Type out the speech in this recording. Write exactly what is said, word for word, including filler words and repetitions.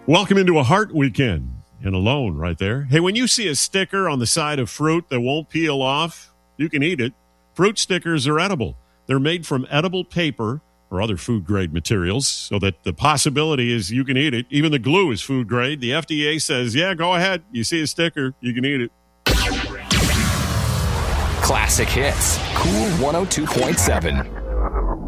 Welcome into a Heart Weekend and Alone right there. Hey, when you see a sticker on the side of fruit that won't peel off, you can eat it. Fruit stickers are edible. They're made from edible paper or other food-grade materials so that the possibility is you can eat it. Even the glue is food-grade. The F D A says, yeah, go ahead. You see a sticker, you can eat it. Classic hits. Cool one oh two point seven.